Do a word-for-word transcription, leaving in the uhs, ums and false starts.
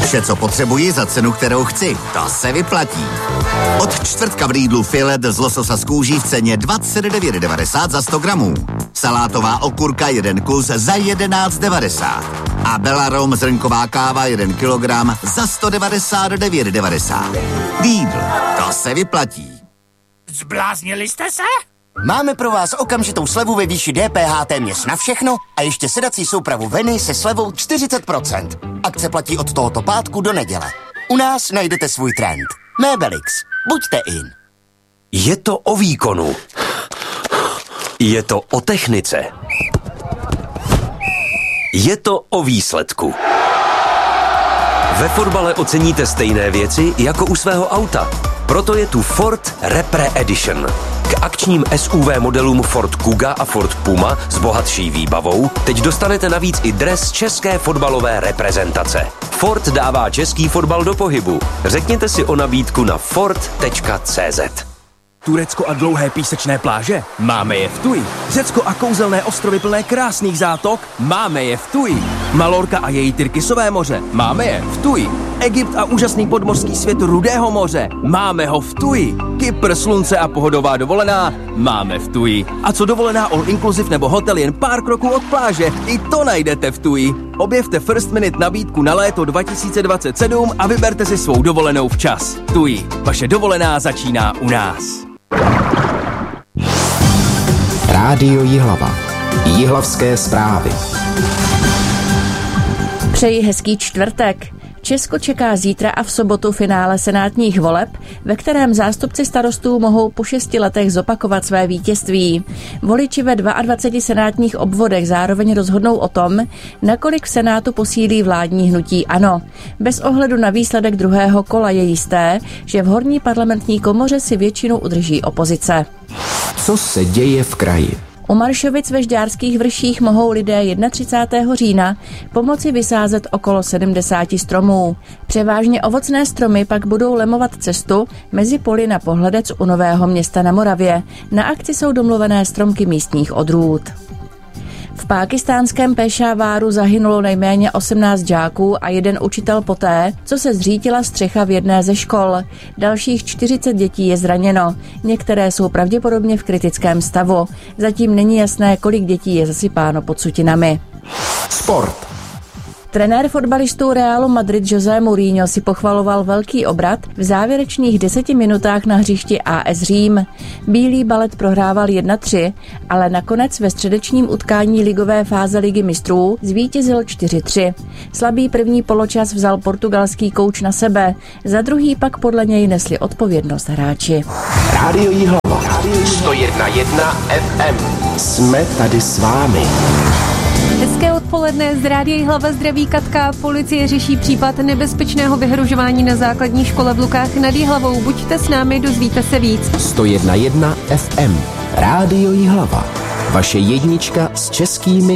Vše, co potřebuji za cenu, kterou chci. To se vyplatí. Od čtvrtka v Lidlu filet z lososa z kůží v ceně dvacet devět devadesát za sto gramů. Salátová okurka jeden kus za jedenáct devadesát. A Belarom zrnková káva jeden kilogram za sto devadesát devět devadesát. Lidl, to se vyplatí. Zbláznili jste se? Máme pro vás okamžitou slevu ve výši D P H téměř na všechno a ještě sedací soupravu Veny se slevou čtyřicet procent. Akce platí od tohoto pátku do neděle. U nás najdete svůj trend. Mébelix. Buďte in. Je to o výkonu. Je to o technice. Je to o výsledku. Ve fotbale oceníte stejné věci jako u svého auta. Proto je tu Ford Repre Edition. K akčním S U V modelům Ford Kuga a Ford Puma s bohatší výbavou teď dostanete navíc i dres české fotbalové reprezentace. Ford dává český fotbal do pohybu. Řekněte si o nabídku na ford tečka cé zet. Turecko a dlouhé písečné pláže? Máme je v Tuji. Řecko a kouzelné ostrovy plné krásných zátok? Máme je v Tuji. Malorka a její Tyrkisové moře? Máme je v Tuji. Egypt a úžasný podmořský svět Rudého moře? Máme ho v Tuji. Kypr, slunce a pohodová dovolená? Máme v Tuji. A co dovolená all inclusive nebo hotel jen pár kroků od pláže? I to najdete v Tuji. Objevte First Minute nabídku na léto dva tisíce dvacet sedm a vyberte si svou dovolenou včas. Tuji. Vaše dovolená začíná u nás. Rádio Jihlava. Jihlavské zprávy. Přeji hezký čtvrtek. Česko čeká zítra a v sobotu finále senátních voleb, ve kterém zástupci starostů mohou po šesti letech zopakovat své vítězství. Voliči ve dvaceti dvou senátních obvodech zároveň rozhodnou o tom, nakolik v Senátu posílí vládní hnutí ANO. Bez ohledu na výsledek druhého kola je jisté, že v horní parlamentní komoře si většinu udrží opozice. Co se děje v kraji? U Maršovic ve Žďárských vrších mohou lidé třicátého prvního října pomoci vysázet okolo sedmdesát stromů. Převážně ovocné stromy pak budou lemovat cestu mezi poli na Pohledec u Nového Města na Moravě. Na akci jsou domluvené stromky místních odrůd. V pákistánském Pešáváru zahynulo nejméně osmnáct žáků a jeden učitel poté, co se zřítila střecha v jedné ze škol. Dalších čtyřicet dětí je zraněno. Některé jsou pravděpodobně v kritickém stavu. Zatím není jasné, kolik dětí je zasypáno pod sutinami. Sport. Trenér fotbalistů Realu Madrid José Mourinho si pochvaloval velký obrat v závěrečných deseti minutách na hřišti A S Řím. Bílý balet prohrával jedna tři, ale nakonec ve středečním utkání ligové fáze Ligy mistrů zvítězil čtyři tři. Slabý první poločas vzal portugalský kouč na sebe, za druhý pak podle něj nesli odpovědnost hráči. Rádio Jihlava. sto jedna jedna F M. Jsme tady s vámi. Hezké odpoledne, z Rádia Jihlava zdraví Katka. Policie řeší případ nebezpečného vyhrožování na základní škole v Lukách nad Jihlavou. Buďte s námi, dozvíte se víc. sto jedna jedna F M. Rádio Jihlava. Vaše jednička s českými